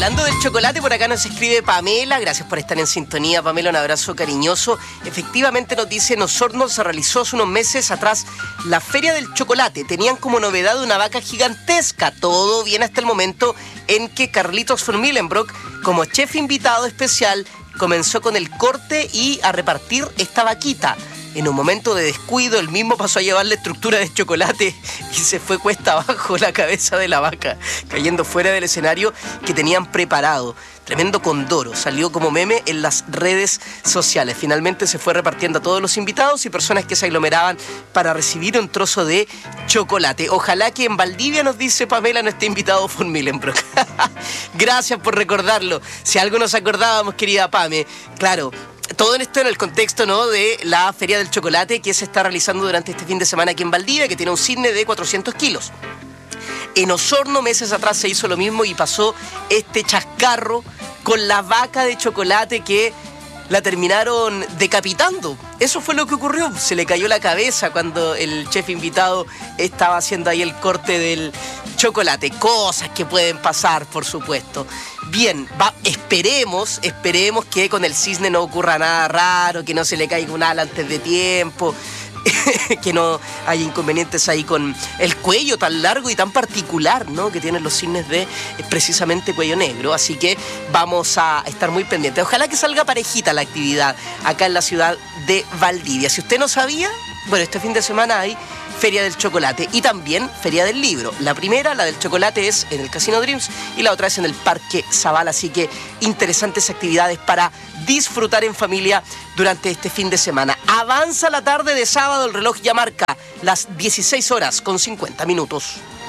hablando del chocolate, por acá nos escribe Pamela. Gracias por estar en sintonía, Pamela, un abrazo cariñoso. Efectivamente nos dice, en Osorno se realizó hace unos meses atrás la Feria del Chocolate. Tenían como novedad una vaca gigantesca. Todo bien hasta el momento en que Carlitos von Millenbrock, como chef invitado especial, comenzó con el corte y a repartir esta vaquita. En un momento de descuido, él mismo pasó a llevar la estructura de chocolate y se fue cuesta abajo la cabeza de la vaca, cayendo fuera del escenario que tenían preparado. Tremendo condoro, salió como meme en las redes sociales. Finalmente se fue repartiendo a todos los invitados y personas que se aglomeraban para recibir un trozo de chocolate. Ojalá que en Valdivia, nos dice Pamela, no esté invitado von Millenbrock. Gracias por recordarlo. Si algo nos acordábamos, querida Pame. Claro, todo esto en el contexto, ¿no?, de la Feria del Chocolate que se está realizando durante este fin de semana aquí en Valdivia, que tiene un cisne de 400 kilos. En Osorno meses atrás se hizo lo mismo y pasó este chascarro con la vaca de chocolate que la terminaron decapitando. Eso fue lo que ocurrió. Se le cayó la cabeza cuando el chef invitado estaba haciendo ahí el corte del chocolate. Cosas que pueden pasar, por supuesto. Bien, esperemos que con el cisne no ocurra nada raro, que no se le caiga un ala antes de tiempo, que no haya inconvenientes ahí con el cuello tan largo y tan particular, ¿no?, que tienen los cisnes de precisamente cuello negro. Así que vamos a estar muy pendientes. Ojalá que salga parejita la actividad acá en la ciudad de Valdivia. Si usted no sabía, bueno, este fin de semana hay Feria del Chocolate y también Feria del Libro. La primera, la del chocolate, es en el Casino Dreams y la otra es en el Parque Zabala. Así que interesantes actividades para disfrutar en familia durante este fin de semana. Avanza la tarde de sábado, el reloj ya marca las 16 horas con 50 minutos.